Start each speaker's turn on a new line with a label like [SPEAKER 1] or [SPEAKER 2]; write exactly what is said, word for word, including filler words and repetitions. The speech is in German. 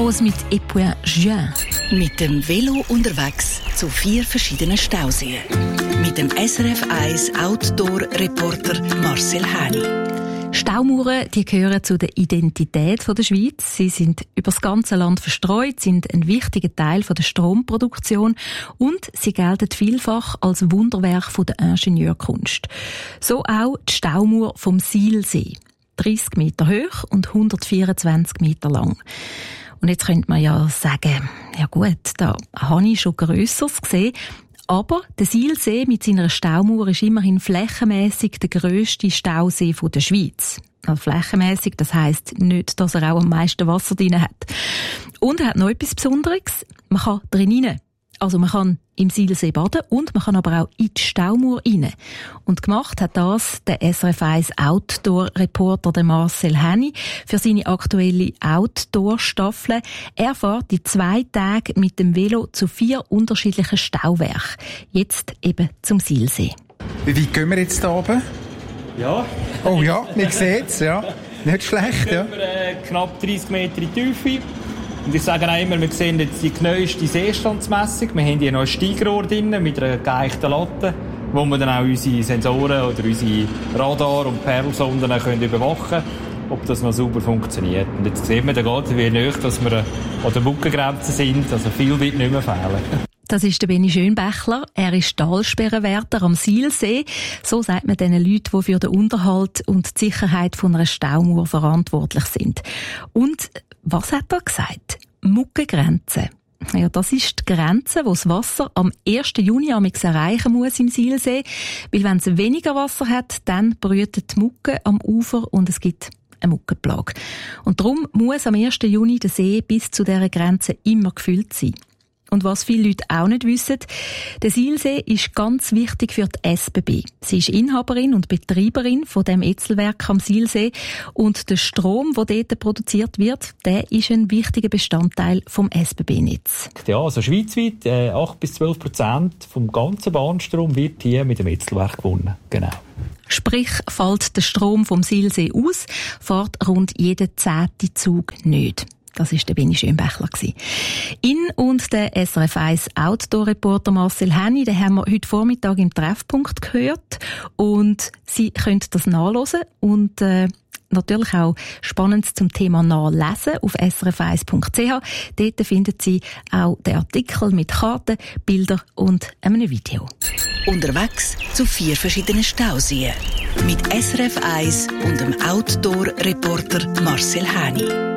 [SPEAKER 1] Rose mit «Et puis Juin».
[SPEAKER 2] Mit dem Velo unterwegs zu vier verschiedenen Stauseen. Mit dem S R F eins Outdoor-Reporter Marcel Häni.
[SPEAKER 1] Staumauern, die gehören zu der Identität der Schweiz. Sie sind über das ganze Land verstreut, sind ein wichtiger Teil der Stromproduktion und sie gelten vielfach als Wunderwerk der Ingenieurkunst. So auch die Staumauer vom Silsee. dreissig Meter hoch und hundertvierundzwanzig Meter lang. Und jetzt könnte man ja sagen, ja gut, da habe ich schon Grösseres gesehen. Aber der Silsee mit seiner Staumauer ist immerhin flächenmässig der grösste Stausee der Schweiz. Also flächenmässig, das heisst nicht, dass er auch am meisten Wasser drin hat. Und er hat noch etwas Besonderes. Man kann drin rein. Also man kann im Silsee baden und man kann aber auch in die Staumauer rein. Und gemacht hat das der S R F eins Outdoor-Reporter Marcel Häni für seine aktuelle Outdoor-Staffel. Er fährt in zwei Tagen mit dem Velo zu vier unterschiedlichen Stauwerken. Jetzt eben zum Silsee.
[SPEAKER 3] Wie weit gehen wir jetzt da oben?
[SPEAKER 4] Ja.
[SPEAKER 3] Oh ja, man sieht es, ja. Nicht schlecht, ja.
[SPEAKER 4] Wir äh, knapp dreissig Meter in die Tiefe. Und ich sage auch immer, wir sehen jetzt die neueste Seestandsmessung. Wir haben hier noch ein Steigrohr drin mit einer geeichten Latte, wo wir dann auch unsere Sensoren oder unsere Radar- und Perlsonden können überwachen können, ob das noch sauber funktioniert. Und jetzt sehen wir gerade, wie nahe dass wir an der Buckengrenze sind. Also viel wird nicht mehr fehlen.
[SPEAKER 1] Das ist der Benni Schönbächler. Er ist Talsperrenwärter am Silsee. So sagt man den Leuten, die für den Unterhalt und die Sicherheit von einer Staumauer verantwortlich sind. Und was hat er gesagt? Muckengrenze. Ja, das ist die Grenze, wo das Wasser am ersten Juni amix erreichen muss im Silsee. Weil wenn es weniger Wasser hat, dann brütet die Mucke am Ufer und es gibt eine Muckenplage. Und darum muss am ersten Juni der See bis zu dieser Grenze immer gefüllt sein. Und was viele Leute auch nicht wissen, der Silsee ist ganz wichtig für die S B B. Sie ist Inhaberin und Betreiberin von dem Etzelwerk am Silsee und der Strom, der dort produziert wird, der ist ein wichtiger Bestandteil vom S B B-Netz.
[SPEAKER 4] Ja, also schweizweit äh, acht bis zwölf Prozent vom ganzen Bahnstrom wird hier mit dem Etzelwerk gewonnen. Genau.
[SPEAKER 1] Sprich, fällt der Strom vom Silsee aus, fährt rund jeden zehnten Zug nicht. Das war der Benni Schönbächler. Ihn und der S R F eins Outdoor-Reporter Marcel Häni, den haben wir heute Vormittag im Treffpunkt gehört. Und Sie können das nachhören und äh, natürlich auch Spannendes zum Thema nachlesen auf s r f eins punkt c h. Dort finden Sie auch den Artikel mit Karten, Bildern und einem Video.
[SPEAKER 2] Unterwegs zu vier verschiedenen Stauseen. Mit S R F eins und dem Outdoor-Reporter Marcel Häni.